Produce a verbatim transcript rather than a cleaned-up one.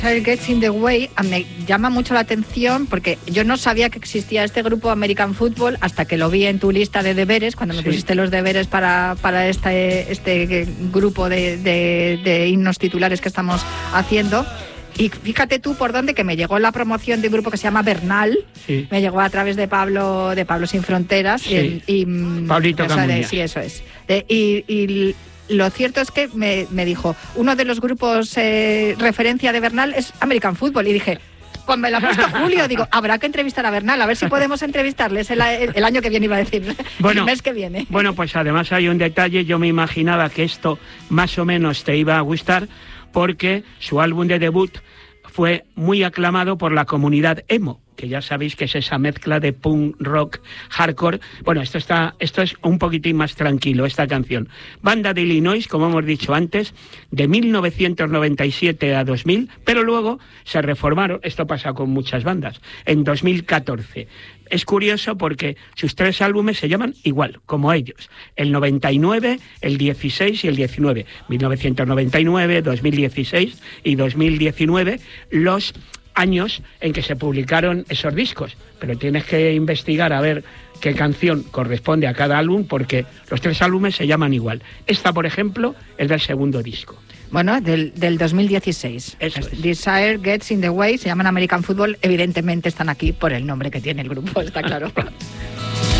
Desire Gets in the Way me llama mucho la atención porque yo no sabía que existía este grupo American Football hasta que lo vi en tu lista de deberes, cuando me sí. pusiste los deberes para, para este, este grupo de, de, de himnos titulares que estamos haciendo. Y fíjate tú por dónde, que me llegó la promoción de un grupo que se llama Bernal, sí. me llegó a través de Pablo de Pablo Sin Fronteras. Sí. Y, y, Pablito Camuñas. Sí, eso es. De, y, y lo cierto es que me, me dijo, uno de los grupos eh, referencia de Bernal es American Football, y dije, pues me lo ha puesto Julio, digo, habrá que entrevistar a Bernal, a ver si podemos entrevistarles el, el, el año que viene, iba a decir, bueno, el mes que viene. Bueno, pues además hay un detalle, yo me imaginaba que esto más o menos te iba a gustar, porque su álbum de debut fue muy aclamado por la comunidad emo, que ya sabéis que es esa mezcla de punk, rock, hardcore. Bueno, esto está, esto es un poquitín más tranquilo, esta canción. Banda de Illinois, como hemos dicho antes, de mil novecientos noventa y siete a dos mil, pero luego se reformaron, esto pasa con muchas bandas, en dos mil catorce. Es curioso porque sus tres álbumes se llaman igual, como ellos. El noventa y nueve, el dieciséis y el diecinueve. mil novecientos noventa y nueve, dos mil dieciséis y dos mil diecinueve, los años en que se publicaron esos discos. Pero tienes que investigar a ver qué canción corresponde a cada álbum, porque los tres álbumes se llaman igual. Esta, por ejemplo, es del segundo disco. Bueno, del, del dos mil dieciséis. Eso es. Desire Gets in the Way, se llaman American Football, evidentemente están aquí por el nombre que tiene el grupo, está claro.